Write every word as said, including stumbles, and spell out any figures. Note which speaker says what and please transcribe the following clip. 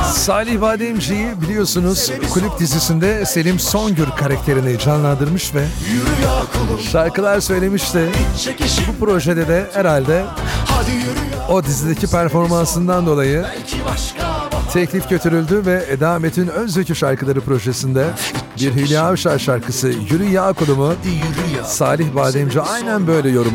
Speaker 1: Salih Bademci'yi biliyorsunuz kulüp dizisinde Selim Songür karakterini canlandırmış ve şarkılar söylemişti. Bu projede de herhalde o dizideki performansından dolayı teklif götürüldü ve Eda Metin Özökü şarkıları projesinde bir Hülya Avşar şarkısı Yürü Ya Kulumu Salih Bademci aynen böyle yorumladı.